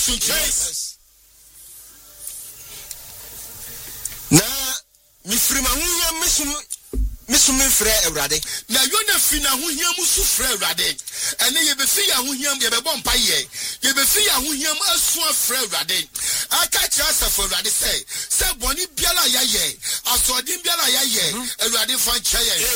na mifiri ma hunya mesum frɛ Awurade na yona fi na hunya mu su frɛ Awurade ene ye be fi ya hunya ye be bɔ mpa ye be fi ya hunya mu asu frɛ Awurade aka kyerɛ asafo Awurade sɛ bɔne biara ya ye asɔden biara ya ye Awurade fa nkyɛ ye